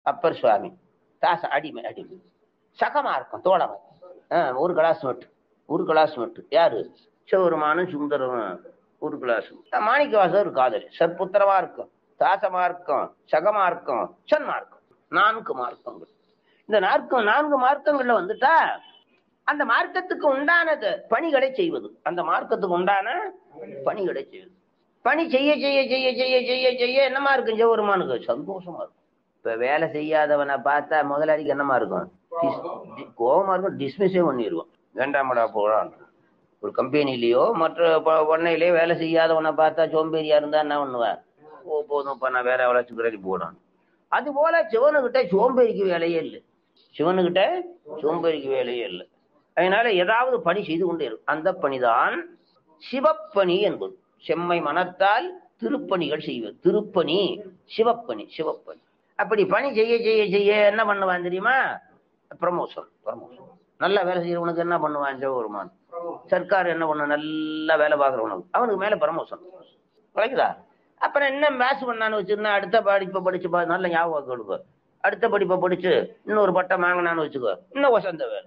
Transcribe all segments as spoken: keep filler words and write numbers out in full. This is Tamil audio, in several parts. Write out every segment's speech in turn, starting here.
அப்பர் சுவாமி தாச அடிமை அடிமை சகமா இருக்கும் தோழமை. ஆஹ் ஒரு கிளாஸ் நோட்டு ஒரு கிளாஸ் நோட்டு யாரு சிவபெருமானும் சுந்தரம் ஒரு கிளாஸ். மாணிக்க வாசகர் ஒரு காதலி சற்புத்திரமா இருக்கும் தாச மார்க்கம் சக மார்க்கம் சன் மார்க்கம் நான்கு மார்க்கங்கள். இந்த நான்கு நான்கு மார்க்கங்கள்ல வந்துட்டா அந்த மார்க்கத்துக்கு உண்டானது பணிகளை செய்வது, அந்த மார்க்கத்துக்கு உண்டான பணிகளை செய்வது. பணி செய்ய செய்ய செய்ய செய்ய செய்ய செய்ய என்னமா இருக்கும் சிவபெருமானுக்கு சந்தோஷமா இருக்கும். இப்ப வேலை செய்யாதவனை பார்த்தா முதலாளிக்கு என்னமா இருக்கும் கோபமா இருக்கும், டிஸ்மிஸே பண்ணிடுவோம், வேண்டாமடா போறான். ஒரு கம்பெனிலேயோ மற்ற பண்ணையிலேயோ வேலை செய்யாதவனை பார்த்தா சோம்பேறியா இருந்தா என்ன பண்ணுவேன், ஓ போதும் நான் வேற வளர்ச்சி போடான். அது போல சிவனுக்கிட்ட சோம்பேறிக்கு வேலையே இல்லை, சிவனுக்கிட்ட சோம்பேறிக்கு வேலையே இல்லை. அதனால ஏதாவது பணி செய்து கொண்டே இருக்கும். அந்த பணிதான் சிவப்பணி என்பது. செம்மை மனத்தால் திருப்பணிகள் செய்வது திருப்பணி, சிவப்பணி சிவப்பணி. அப்படி பணி செய்ய செய்ய செய்ய என்ன பண்ணுவான் தெரியுமா, ப்ரமோஷன் ப்ரமோஷன். நல்லா வேலை செய்யறவனுக்கு என்ன பண்ணுவான் சிவபெருமான், சர்க்கார் என்ன பண்ண நல்லா வேலை பார்க்கறவனுக்கு அவனுக்கு மேல ப்ரமோஷன் கிடைக்குதா. அப்புறம் என்ன வேசு பண்ணான்னு வச்சிருந்தா அடுத்த படிப்பை படிச்சு நல்ல ஞாபகம் கொடுக்க, அடுத்த படிப்பை படிச்சு இன்னொரு பட்டம் வாங்கினான்னு வச்சுக்கோ, இன்னும் வசந்த வேலை.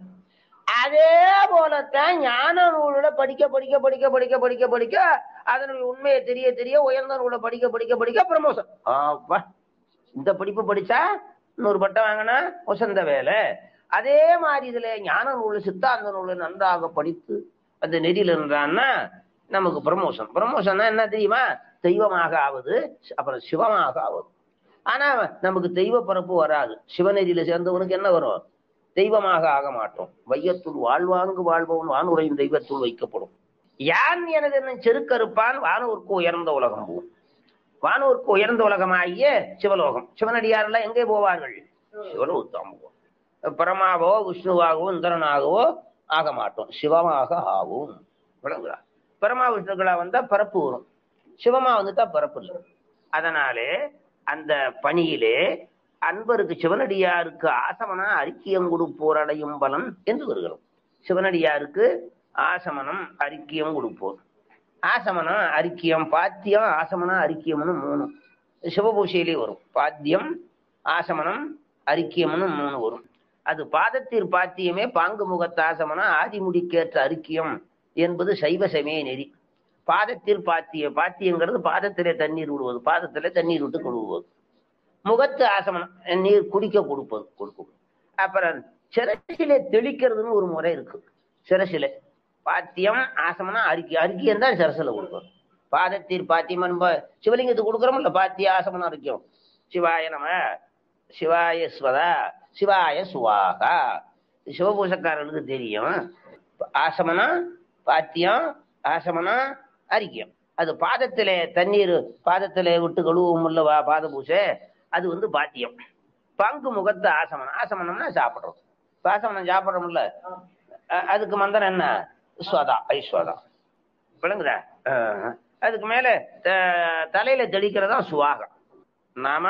அதே போலத்தான் ஞான நூலோட படிக்க படிக்க படிக்க படிக்க படிக்க படிக்க அதனுடைய உண்மையை தெரிய தெரிய உயர்ந்த நூலை படிக்க படிக்க படிக்க ப்ரமோஷன். ஆப்பா இந்த படிப்பு படிச்சா இன்னொரு பட்டம் வாங்கினா வசந்த வேலை. அதே மாதிரி இதுல ஞான நூல் சித்தாந்த நூலை நன்றாக படித்து அந்த நெறியில் இருந்தான்னா நமக்கு ப்ரமோஷன். ப்ரமோஷன்னா என்ன தெரியுமா, தெய்வமாக ஆவது, அப்புறம் சிவமாக ஆவது. ஆனா நமக்கு தெய்வ பரப்பு வராது. சிவநெறியில சேர்ந்தவனுக்கு என்ன வரும், தெய்வமாக ஆக மாட்டோம். வையத்துள் வாழ்வாங்கு வாழ்பவன் வானுரையும் தெய்வத்துள் வைக்கப்படும். யான் எனது செருக்கறுப்பான் வானூருக்கு உயர்ந்த உலகம் போகும். வானூருக்கு உயர்ந்த உலகமாகிய சிவலோகம். சிவனடியாரெல்லாம் எங்கே போவார்கள், சிவலோகத்தான் போவோம். பரமாவோ விஷ்ணுவாகவோ இந்திரனாகவோ ஆக மாட்டோம், சிவமாக ஆகும். விளங்குறா, பரமா விஷ்ணுக்களா வந்தா பரப்பு வரும், சிவமா வந்துட்டா பரப்பு இல்லை. அதனாலே அந்த பணியிலே அன்பருக்கு சிவனடியாருக்கு ஆசமனா அறிக்கியம் கொடுப்போர் அடையும் பலன் என்று வருகிறோம். சிவனடியாருக்கு ஆசமனம் அறிக்கியம் கொடுப்போர். ஆசமனம் அறிக்கியம் பாத்தியம் ஆசமனம் அறிக்கியம்னு மூணு சிவபூஷையிலே வரும். பாத்தியம் ஆசமனம் அறிக்கியம்னு மூணு வரும். அது பாதத்திற் பாத்தியமே பாங்கு முகத்த ஆசமனம் ஆதிமுடிக்கேற்ற அறிக்கியம் என்பது சைவ சமய நெறி. பாதத்தில் பாத்திய பாத்தியங்கிறது பாதத்திலே தண்ணீர் விடுவது, பாதத்திலே தண்ணீர் விட்டு கொள்வது. முகத்து ஆசமனம் நீர் குடிக்க கொடுப்பது கொடுக்கும். அப்புறம் சிரசிலே தெளிக்கிறதுன்னு ஒரு முறை இருக்கு. சிரசிலே பாத்தியம் ஆசமனம் அரிக்கி அரிக்கியம் தான் சிரசில கொடுக்கும். பாதத்தீர் பாத்தியம் சிவலிங்கத்துக்கு கொடுக்குறோம் இல்ல, பாத்திய ஆசமனம் அரிக்கும். சிவாய நம சிவாய ஸ்வதா சிவாய சுவாகா. சிவபூசக்காரனுக்கு தெரியும். ஆசமனம் பாத்தியம் ஆசமனம் அரிக்கியம். அது பாதத்திலே தண்ணீர் பாதத்திலே விட்டு கழுவும் இல்லவா பாத பூசை, அது வந்து பாத்தியம். பங்கு முகத்து ஆசமனம். ஆசமனம்னா சாப்பிட்றோம், ஆசமனம் சாப்பிட்றோம்ல, அதுக்கு மந்திரம் என்ன, ஸ்வதா ஐஸ்வதா. விளங்குதா. அதுக்கு மேல தலையில தெளிக்கிறதா சுவாகம். நாம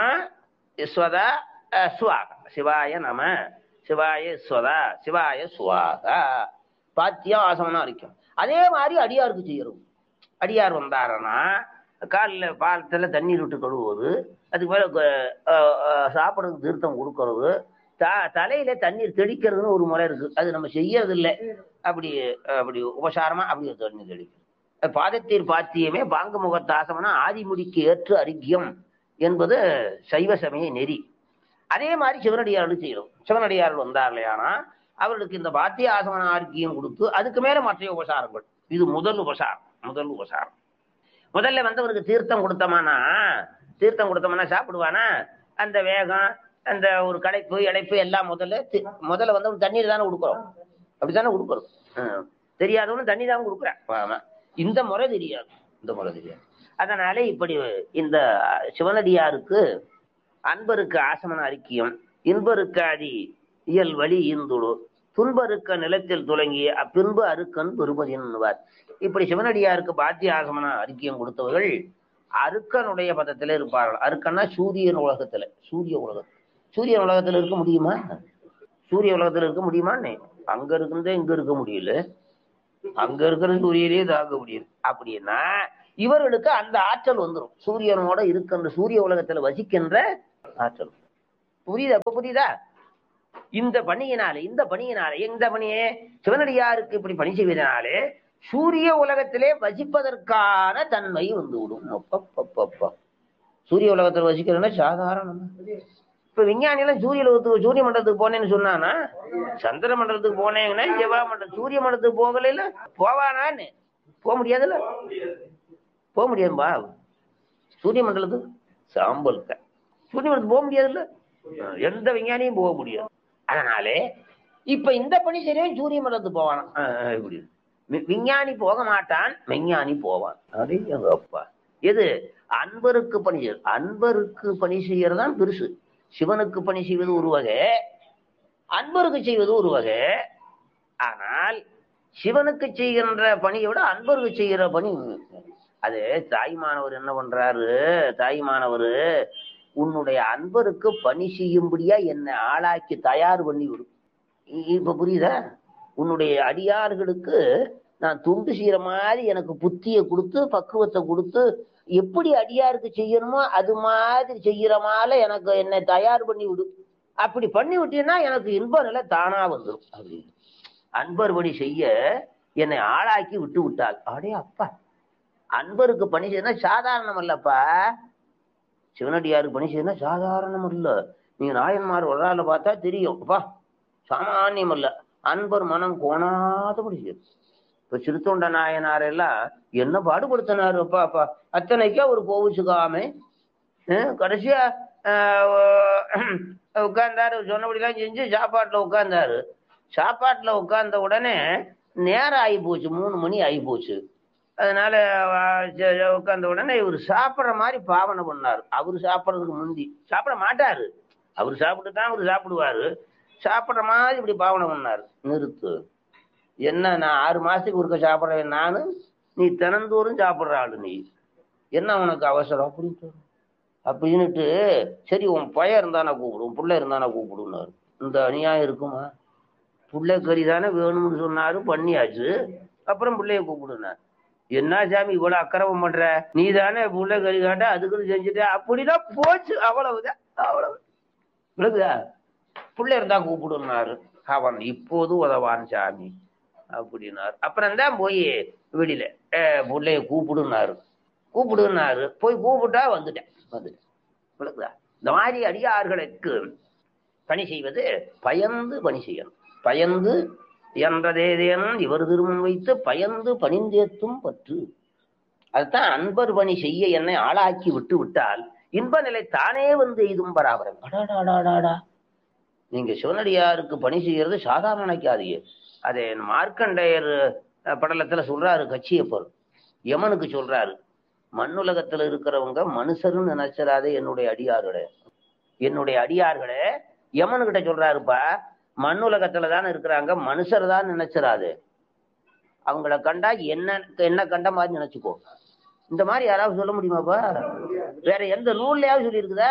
ஸ்வதா சுவாகா. சிவாய நம சிவாய ஸ்வதா சிவாய சுவாகா. பாத்தியம் ஆசமனம் அரிக்கும். அதே மாதிரி அடியாருக்கு செய்யறோம். அடியார் வந்தாருன்னா காலில் பாலத்துல தண்ணீர் விட்டு கழுவுவது, அதுக்கு மேல சாப்பிட்றதுக்கு தீர்த்தம் கொடுக்கறது, த தலையில தண்ணீர் தெளிக்கிறதுன்னு ஒரு முறை இருக்கு. அது நம்ம செய்யறது இல்லை. அப்படி அப்படி உபசாரமா அப்படி தண்ணீர் தெளிக்கிறது. பாதத்தீர் பாத்தியமே பாங்கு முகத்த ஆசமனா ஆதிமுடிக்கு ஏற்று அரிக்கியம் என்பது சைவ சமய நெறி. அதே மாதிரி சிவனடியார்கள் செய்யறோம். சிவனடியார்கள் வந்தார்களேனா அவர்களுக்கு இந்த பாத்திய ஆசமன ஆரோக்கியம் கொடுத்து அதுக்கு மேல மற்ற உபசாரங்கள். இது முதல் உபசாரம். முதல் உபசாரம் முதல்ல வந்தவனுக்கு தீர்த்தம் கொடுத்தோமானா தீர்த்தம் கொடுத்தோம்னா சாப்பிடுவானா, அந்த வேகம் அந்த ஒரு களைப்பு இழைப்பு எல்லாம் முதல்ல முதல்ல வந்து தண்ணீர் தானே கொடுக்குறோம். அப்படித்தானே கொடுக்குறோம். தெரியாதவனு தண்ணி தான் கொடுக்குறேன். இந்த முறை தெரியாது, இந்த முறை தெரியாது. அதனால இப்படி இந்த சிவனடியாருக்கு அன்பருக்கு ஆசமன அறிக்கியம், இன்பருக்கு அதி இயல் வழி ஈந்துடு, துன்பருக்க நிலத்தில் துலங்கிய அப்பின்பு அருக்கன் பெருமதின்னுவார். இப்படி சிவனடியாருக்கு பாத்திய ஆசமன அறிக்கியம் கொடுத்தவர்கள் அருக்கனுடைய பதத்தில இருப்பார்கள். அருக்கன்னா சூரியன் உலகத்துல, சூரிய உலகம். சூரியன் உலகத்துல இருக்க முடியுமா? சூரிய உலகத்துல இருக்க முடியுமான்னு அங்க இருக்குந்தே இங்க இருக்க முடியல, அங்க இருக்கிற சூரியனையே தாக்க முடியுது. அப்படின்னா இவர்களுக்கு அந்த ஆற்றல் வந்துடும். சூரியனோட இருக்கின்ற சூரிய உலகத்துல வசிக்கின்ற ஆற்றல். புரியுதா? இப்ப புரியுதா? இந்த பணியினாலே இந்த பணியினாலே எந்த பணியே சிவனடியாருக்கு இப்படி பணி செய்வதனாலே சூரிய உலகத்திலே வசிப்பதற்கான தன்மை வந்து விடும். அப்பப்பப்பப்பா. சூரிய உலகத்துல வசிக்கிறதுனா சாதாரணம். இப்ப விஞ்ஞானி எல்லாம் சூரிய உலகத்துக்கு சூரிய மண்டலத்துக்கு போனேன்னு சொன்னானா, சந்திர மண்டலத்துக்கு போனேங்கன்னா செவ்வாய் மண்டலம் சூரிய மண்டலத்துக்கு போகல போவானான்னு போக முடியாதுல்ல, போக முடியாதுப்பா. சூரிய மண்டலத்துக்கு சாம்பல் சூரிய மண்டலத்துக்கு போக முடியாதுல்ல, எந்த விஞ்ஞானியும் போக முடியாது. அதனாலே இப்ப இந்த பணி செய்யறவன் சூரிய மண்டலத்துக்கு போவானா? இப்படி விஞ்ஞானி போக மாட்டான், விஞ்ஞானி போவான். அதே எங்க அப்பா எது அன்பருக்கு பணி செய்ய, அன்பருக்கு பணி செய்யறதான் பெருசு. சிவனுக்கு பணி செய்வது ஒரு வகை, அன்பருக்கு செய்வது ஒரு வகை. ஆனால் சிவனுக்கு செய்கின்ற பணியை விட அன்பருக்கு செய்கிற பணி அது. தாய்மானவர் என்ன பண்றாரு? தாய்மானவர் உன்னுடைய அன்பருக்கு பணி செய்யும்படியா என்னை ஆளாக்கி தயார் பண்ணி விடும். இப்ப புரியுதா? உன்னுடைய அடியார்களுக்கு நான் துண்டு செய்யற மாதிரி எனக்கு புத்தியை கொடுத்து பக்குவத்தை கொடுத்து எப்படி அடியாருக்கு செய்யணுமோ அது மாதிரி செய்யற மாதிரி எனக்கு என்னை தயார் பண்ணி விடும். அப்படி பண்ணி விட்டீங்கன்னா எனக்கு இன்ப நிலை தானா வந்துடும். அப்படி அன்பர் பணி செய்ய என்னை ஆளாக்கி விட்டு விட்டாள். அடே அப்பா, அன்பருக்கு பணி செய்யணும் சாதாரணம் அல்லப்பா. சிவனடியாருக்கு பணி செய்யணும் சாதாரணம் இல்ல. நீங்க நாயன்மார் ஒரு ஆளை பார்த்தா தெரியும், அப்பா சாமானியம் அல்ல. அன்பர் மனம் கோணாதபடி செய்யும். இப்ப சிறுத்தொண்ட நாயனார் எல்லாம் என்ன பாடுபடுத்தினாரு அப்பா அப்பா. அத்தனைக்கா ஒரு கோவிச்சுக்காம கடைசியா உட்கார்ந்தாரு, சொன்னபடிலாம் செஞ்சு சாப்பாட்டுல உட்கார்ந்தாரு. சாப்பாட்டுல உட்கார்ந்த உடனே நேரம் ஆகி போச்சு, மூணு மணி ஆகி போச்சு. அதனால உட்கார்ந்த உடனே இவர் சாப்பிட்ற மாதிரி பாவனை பண்ணாரு. அவரு சாப்பிட்றதுக்கு முந்தி சாப்பிட மாட்டாரு, அவரு சாப்பிட்டு தான் அவரு சாப்பிடுவாரு. சாப்பிட்ற மாதிரி இப்படி பாவனை பண்ணாரு. நிறுத்து, என்ன நான் ஆறு மாசத்துக்கு ஒருக்க சாப்பிட்றேன் நானு, நீ தினந்தோறும் சாப்பிட்ற ஆளு, நீ என்ன உனக்கு அவசரம் அப்படின்னு அப்படின்னுட்டு, சரி உன் பையன் இருந்தா நான் கூப்பிடும், உன் பிள்ளை இருந்தா நான் கூப்பிடுனாரு. இந்த அநியாயம் இருக்குமா? பிள்ளை கறி தானே வேணும்னு சொன்னாரு, பண்ணியாச்சு. அப்புறம் பிள்ளைய கூப்பிடுனார். என்ன சாமி இவ்வளவு அக்கிரமம் பண்ற, நீ தானே பிள்ளை கறி காட்ட அதுக்குன்னு செஞ்சுட்ட, அப்படிதான் போச்சு. அவ்வளவுதான், அவ்வளவு விழுகுதா? பிள்ளை இருந்தா கூப்பிடுனாரு. அவன் இப்போது உதவான் சாமி அப்படின்னாரு. அப்புறம் தான் போய் வெளியில பிள்ளைய கூப்பிடுனாரு, கூப்பிடுனாரு. போய் கூப்பிட்டா வந்துட்டேன் வந்துட்டேன் விழுகுதா? இந்த மாதிரி அடியார்களுக்கு பணி செய்வது பயந்து பணி செய்யணும். பயந்து என்றதேதேனும் இவர் திருமணம் வைத்து பயந்து பணிந்தேத்தும் பற்று. அதுதான் அன்பர் பணி செய்ய என்னை ஆளாக்கி விட்டு விட்டால் இன்ப நிலை தானே வந்து எய்தும் பராபரம். அடாடாடாடாடா, நீங்க சிவனடியாருக்கு பணி செய்யறது சாதாரண நினைக்காதீங்க. அதே மார்க்கண்டையர் படலத்துல சொல்றாரு கச்சியப்பர், யமனுக்கு சொல்றாரு, மண்ணுலகத்துல இருக்கிறவங்க மனுஷருன்னு நினைச்சிடாதே என்னுடைய அடியார்களே, என்னுடைய அடியார்களே. யமனுக்கிட்ட சொல்றாருப்பா, மண்ணுலகத்துல தானே இருக்கிறாங்க, மனுஷர் தான் நினைச்சிடாது. அவங்கள கண்டா என்ன என்ன கண்ட மாதிரி நினைச்சுக்கோ. இந்த மாதிரி யாராவது சொல்ல முடியுமாப்பா? வேற எந்த நூல்லையாவது சொல்லி இருக்குதா?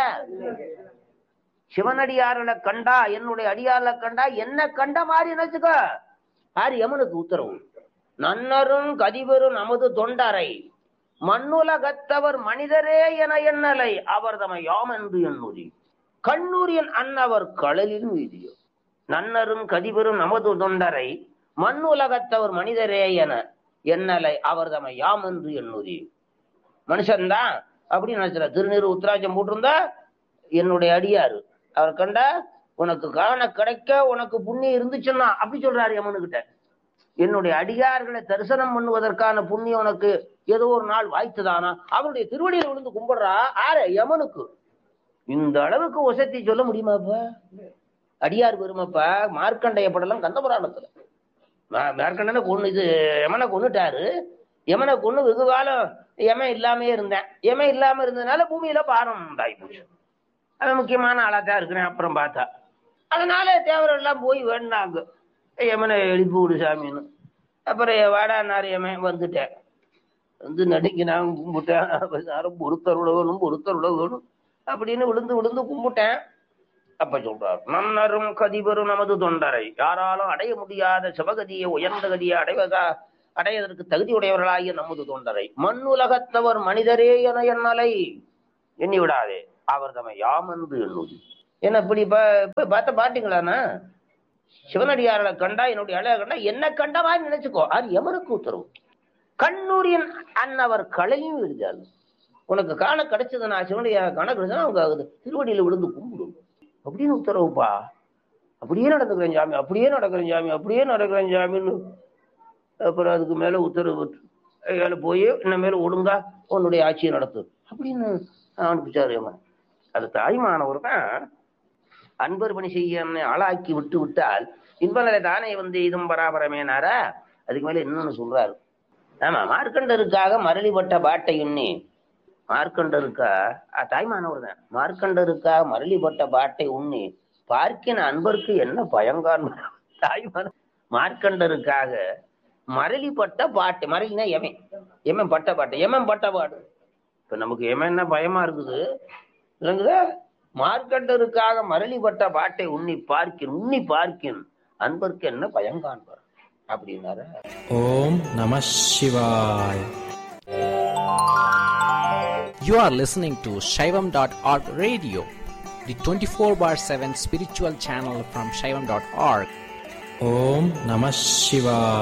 சிவனடியார்களை கண்டா, என்னுடைய அடியார்களை கண்டா என்ன கண்ட மாதிரி நினைச்சுக்கோ. யாரு? யமனுக்கு உத்தரவு. நன்னரும் கதிவரும் நமது தொண்டரை மண்ணுலகத்தவர் மனிதரே என எண்ணலை அவர் தமை யாம் என்று எண்ணுதி கண்ணூரியன் அன்னவர் கடலில் வீதியோ. நன்னரும் கதிபெரும் நமது தொண்டரை மண் உலகத்தவர் மனிதரே என எண்ணலை அவர் தமை யாம் என்று எண்ணுதி. மனுஷன்தான் அப்படின்னு நினைச்சிட. திருநீர் உத்தராஜம் போட்டிருந்தா என்னுடைய அடியாரு, அவர் கண்டா உனக்கு காண கிடைக்க உனக்கு புண்ணியம் இருந்துச்சுன்னா அப்படி சொல்றாரு யமனுக்கிட்ட. என்னுடைய அடியார்களை தரிசனம் பண்ணுவதற்கான புண்ணியம் உனக்கு ஏதோ ஒரு நாள் வாய்த்ததானா அவருடைய திருவடியில் விழுந்து கும்பிடுறா. ஆற யமனுக்கு இந்த அளவுக்கு ஒசத்தி சொல்ல முடியுமாப்பா? அடியார் பெருமைப்பா. மார்க்கண்டைய படலாம் கந்தபுராணத்துல. மார்க்கண்டனை கொண்டு இது யமனை கொண்டுட்டாரு. யமனை கொண்டு வெகு காலம் யமன் இல்லாமே இருந்தேன். யமன் இல்லாம இருந்ததுனால பூமியில பாரம் உண்டாகி போச்சு. அவன் முக்கியமான ஆளாத்தான் இருக்கிறேன். அப்புறம் பார்த்தா அதனால தேவரெல்லாம் எல்லாம் போய் வேண்டாங்க, யமனை எழுப்பி விடு சாமின்னு. அப்புறம் வாடானார் யமன். வந்துட்டேன், வந்து நடுங்கி நான் கும்பிட்டேன். யாரும் பொறுத்தருள வேணும் பொறுத்தருள வேணும் அப்படின்னு விழுந்து விழுந்து கும்பிட்டேன். அப்ப சொல்றார், நன்னரும் கதிபெரும் நமது தொண்டரை யாராலும் அடைய முடியாத சிவகதியை உயர்ந்த கதியை அடைவதா அடைவதற்கு தகுதி உடையவர்களாகிய நமது தொண்டரை மண் உலகத்தவர் மனிதரே என எண்ணலை எண்ணி விடாதே அவர் தம்மை யாம் என்று எண்ணுதி. என்ன இப்படி இப்ப பார்த்த பாட்டீங்களாண்ணா? சிவனடியார்களை கண்டா என்னுடைய அழக கண்டா என்ன கண்ட மாதிரி நினைச்சுக்கோ. அது எவருக்கு உத்தரவு? கண்ணூரின் அன்னவர் கலையும் எழுதாது. உனக்கு காண கிடைச்சதுன்னா சிவனடியார் காண கிடைச்சதுன்னா அவங்க ஆகுது திருவடியில விழுந்து கும்பிடும் அப்படின்னு உத்தரவுப்பா. அப்படியே நடந்துக்கிறேன் சாமி, அப்படியே நடக்கிறேன் சாமி, அப்படியே நடக்கிறேன் சாமின்னு. அப்புறம் அதுக்கு மேல உத்தரவு வேலை போய் இன்னும் மேல ஒழுங்கா உன்னுடைய ஆட்சியை நடத்து அப்படின்னு அனுப்பிச்சாரு. அது தாய்மானவர் தான் அன்பர் பணி செய்ய ஆளாக்கி விட்டு விட்டால் இன்பநிலை தானே வந்து இதும் பராபரமேனாரா. அதுக்கு மேல இன்னொன்னு சொல்றாரு. ஆமா, மார்க்கண்டருக்காக மரளிப்பட்ட பாட்டை உண்ணி, மார்க்கண்டருக்கா தாய்மானவர் தான், மார்க்கண்டருக்காக மரளிப்பட்ட பாட்டை உண்ணி பார்க்கின அன்பருக்கு என்ன பயங்கான். தாய்மான மார்க்கண்டருக்காக மரளிப்பட்ட பாட்டு, மரளினா எமன், எமன் பட்ட பாட்டு, எமன் பட்ட பாட்டு. இப்ப நமக்கு எமன்னா பயமா இருக்குது இல்லைங்குதா. மார்க்கண்டருக்காக மரளிப்பட்ட பாட்டை உண்ணி பார்க்கின் உண்ணி பார்க்கின் அன்பருக்கு என்ன பயங்காண்பார் அப்படின்னாரு. ஓம் நம சிவாய. You are listening to Shaivam dot org radio, the twenty-four bar seven spiritual channel from Shaivam dot org. Om Namah Shivaya.